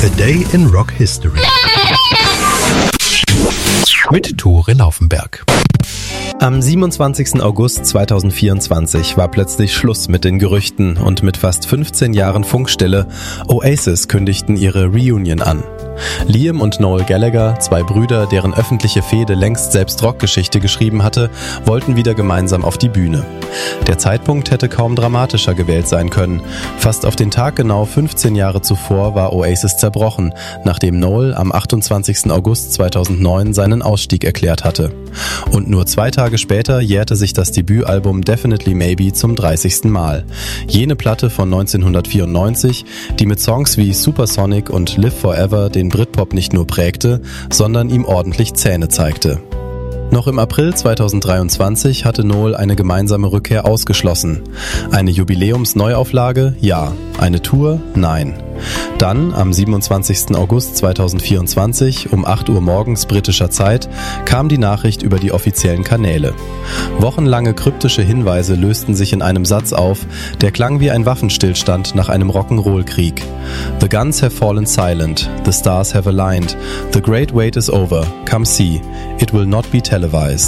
A Day in Rock History mit Tore Laufenberg. Am 27. August 2024 war plötzlich Schluss mit den Gerüchten und mit fast 15 Jahren Funkstille Oasis kündigten ihre Reunion an. Liam und Noel Gallagher, zwei Brüder, deren öffentliche Fehde längst selbst Rockgeschichte geschrieben hatte, wollten wieder gemeinsam auf die Bühne. Der Zeitpunkt hätte kaum dramatischer gewählt sein können. Fast auf den Tag genau 15 Jahre zuvor war Oasis zerbrochen, nachdem Noel am 28. August 2009 seinen Ausstieg erklärt hatte. Und nur 2 Tage später jährte sich das Debütalbum Definitely Maybe zum 30. Mal. Jene Platte von 1994, die mit Songs wie Supersonic und Live Forever den Britpop nicht nur prägte, sondern ihm ordentlich Zähne zeigte. Noch im April 2023 hatte Noel eine gemeinsame Rückkehr ausgeschlossen. Eine Jubiläumsneuauflage? Ja. Eine Tour? Nein. Dann, am 27. August 2024 um 8 Uhr morgens britischer Zeit, kam die Nachricht über die offiziellen Kanäle. Wochenlange kryptische Hinweise lösten sich in einem Satz auf, der klang wie ein Waffenstillstand nach einem Rock'n'Roll-Krieg. The guns have fallen silent, the stars have aligned, the great wait is over, come see, it will not be televised.